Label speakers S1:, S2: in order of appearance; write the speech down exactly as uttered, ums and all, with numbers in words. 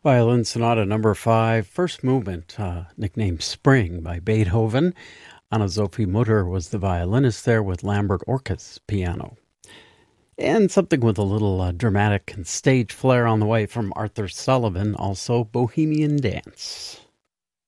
S1: Violin Sonata Number Five, first movement, uh, nicknamed Spring by Beethoven. Anna Sophie Mutter was the violinist there with Lambert Orkus piano. And something with a little uh, dramatic and stage flair on the way from Arthur Sullivan, also Bohemian Dance.